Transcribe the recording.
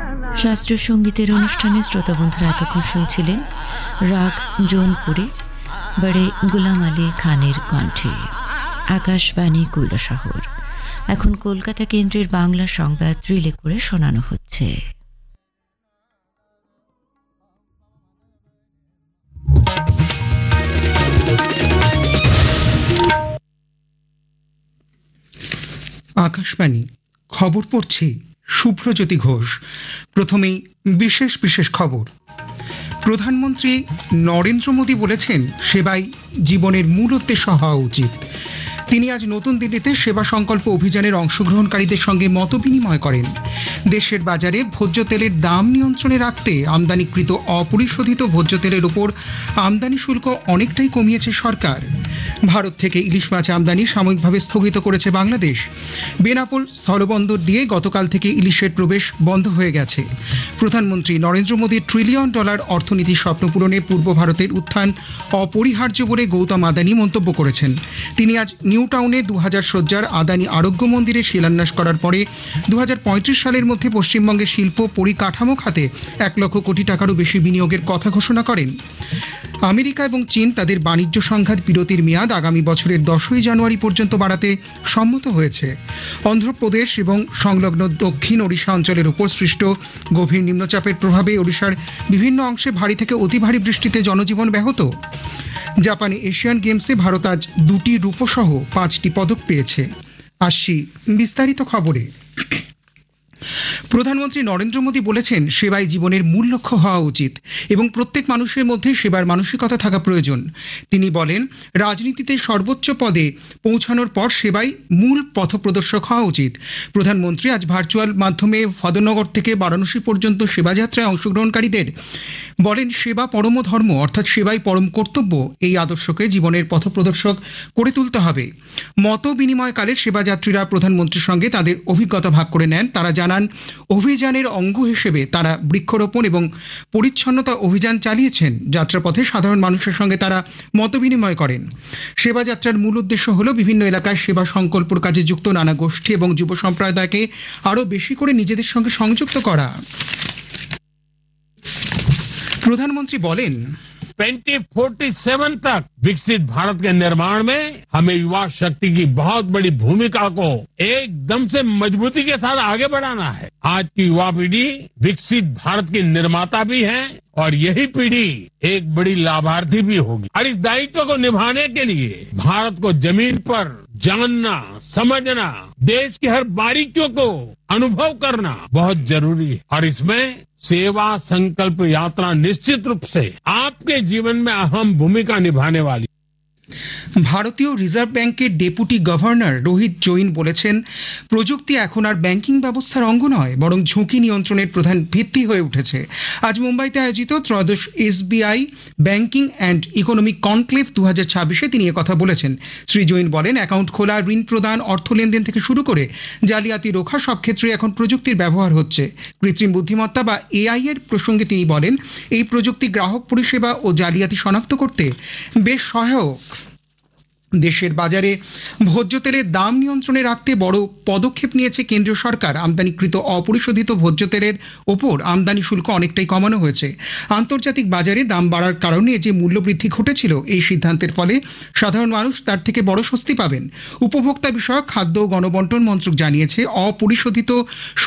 শাস্ত্রীয় সঙ্গীতের অনুষ্ঠানে শ্রোতা বন্ধুরা এতক্ষণ শুনছিলেন রাগ জৌনপুরে বড়ে গুলাম আলী খানের কণ্ঠে। আকাশবাণী কৈলাসহর। এখন কলকাতা কেন্দ্রের বাংলা সংবাদ রিলে করে শোনানো হচ্ছে। আকাশবাণী খবর পড়ছি শুভ্রজ্যোতি ঘোষ। প্রথমেই বিশেষ বিশেষ খবর। প্রধানমন্ত্রী নরেন্দ্র মোদী বলেছেন, সেবাই জীবনের মূল উদ্দেশ্য হওয়া উচিত। তিনি আজ নতুন দিল্লিতে সেবা সংকল্প অভিযানের অংশগ্রহণকারীদের সঙ্গে মতবিনিময় করেন। দেশের বাজারে ভোজ্য তেলের দাম নিয়ন্ত্রণে রাখতে আমদানিকৃত অপরিশোধিত ভোজ্য তেলের উপর আমদানি শুল্ক অনেকটাই কমিয়েছে সরকার। ভারত থেকে ইলিশ মাছ আমদানি সাময়িকভাবে স্থগিত করেছে বাংলাদেশ। বেনাপোল স্থলবন্দর দিয়ে গতকাল থেকে ইলিশের প্রবেশ বন্ধ হয়ে গেছে। প্রধানমন্ত্রী নরেন্দ্র মোদীর $1 ট্রিলিয়ন অর্থনীতির স্বপ্ন পূরণে পূর্ব ভারতের উত্থান অপরিহার্য বলে গৌতম আদানি মন্তব্য করেছেন। তিনি আজ নিউ টাউনে 2000 শয্যার আদানি আরোগ্য মন্দিরে শিলান্যাস করার পরে 2035 সালের মধ্যে পশ্চিমবঙ্গে শিল্প পরিকাঠামো খাতে 1 লক্ষ কোটি টাকারও বেশি বিনিয়োগের কথা ঘোষণা করেন। আমেরিকা এবং চীন তাদের বাণিজ্য সংঘাত বিরতির মেয়াদ আগামী বছরের 10ই জানুয়ারি পর্যন্ত বাড়াতে সম্মত হয়েছে। অন্ধ্রপ্রদেশ এবং সংলগ্ন দক্ষিণ ওড়িশা অঞ্চলের উপর সৃষ্ট গভীর নিম্নচাপের প্রভাবে ওড়িশার বিভিন্ন অংশে ভারী থেকে অতি ভারী বৃষ্টিতে জনজীবন ব্যাহত। জাপানে এশিয়ান গেমসে ভারত আজ 2টি রূপো সহ 5টি পদক পেয়েছে। আসছি বিস্তারিত খবরে। প্রধানমন্ত্রী নরেন্দ্র মোদী বলেছেন, সেবাই জীবনের মূল লক্ষ্য হওয়া উচিত এবং প্রত্যেক মানুষের মধ্যে সেবার মানসিকতা থাকা প্রয়োজন। তিনি বলেন, রাজনীতিতে সর্বোচ্চ পদে পৌঁছানোর পর সেবাই মূল পথপ্রদর্শক হওয়া উচিত। প্রধানমন্ত্রী আজ ভার্চুয়াল মাধ্যমে ফদনগর থেকে বারাণসী পর্যন্ত সেবাযাত্রায় অংশগ্রহণকারীদের বলেন, সেবা পরম ধর্ম, অর্থাৎ সেবাই পরম কর্তব্য। এই আদর্শকে জীবনের পথপ্রদর্শক করে তুলতে হবে। মত বিনিময়কালে সেবাযাত্রীরা প্রধানমন্ত্রীর সঙ্গে তাদের অভিজ্ঞতা ভাগ করে নেন। তারা জানান, অভিযানের অঙ্গ হিসেবে তারা বৃক্ষরোপণ এবং পরিচ্ছন্নতা অভিযান চালিয়েছেন। যাত্রাপথে সাধারণ মানুষের সঙ্গে তারা মতবিনিময় করেন। সেবাযাত্রার মূল উদ্দেশ্য হল বিভিন্ন এলাকায় সেবা সংকল্পর কাজে যুক্ত নানা গোষ্ঠী এবং যুব সম্প্রদায়কে আরও বেশি করে নিজেদের সঙ্গে সংযুক্ত করা। प्रधानमंत्री बोलें, 2047 तक विकसित भारत के निर्माण में हमें युवा शक्ति की बहुत बड़ी भूमिका को एकदम से मजबूती के साथ आगे बढ़ाना है। आज की युवा पीढ़ी विकसित भारत की निर्माता भी है और यही पीढ़ी एक बड़ी लाभार्थी भी होगी। और इस दायित्व को निभाने के लिए भारत को जमीन पर जानना, समझना, देश की हर बारीकियों को अनुभव करना बहुत जरूरी है। और इसमें सेवा संकल्प यात्रा निश्चित रूप से आपके जीवन में अहम भूमिका निभाने वाली। ভারতীয় রিজার্ভ ব্যাংকের ডেপুটি গভর্নর রোহিত জৈন বলেছেন, প্রযুক্তি এখন আর ব্যাংকিং ব্যবস্থার অঙ্গ নয়, বরং ঝুঁকি নিয়ন্ত্রণের প্রধান ভিত্তি হয়ে উঠেছে। আজ মুম্বাইতে আয়োজিত ত্রয়োদশ SBI banking and economic conclave 2026-এ তিনি একথা বলেছেন। শ্রী জৈন বলেন, অ্যাকাউন্ট খোলা, ঋণ প্রদান, অর্থ লেনদেন থেকে শুরু করে জালিয়াতি রোখা সব ক্ষেত্রে এখন প্রযুক্তির ব্যবহার হচ্ছে। কৃত্রিম বুদ্ধিমত্তা বা এআই এর প্রসঙ্গে তিনি বলেন, এই প্রযুক্তি গ্রাহক পরিষেবা ও জালিয়াতি শনাক্ত করতে বেশ সহায়ক। দেশের বাজারে ভোজ্য তেলের দাম নিয়ন্ত্রণে রাখতে বড় পদক্ষেপ নিয়েছে কেন্দ্রীয় সরকার। আমদানিকৃত অপরিশোধিত ভোজ্য তেলের ওপর আমদানি শুল্ক অনেকটাই কমানো হয়েছে। আন্তর্জাতিক বাজারে দাম বাড়ার কারণে যে মূল্যবৃদ্ধি ঘটেছিল, এই সিদ্ধান্তের ফলে সাধারণ মানুষ তার থেকে বড় স্বস্তি পাবেন। উপভোক্তা বিষয়ক খাদ্য ও গণবন্টন মন্ত্রক জানিয়েছে, অপরিশোধিত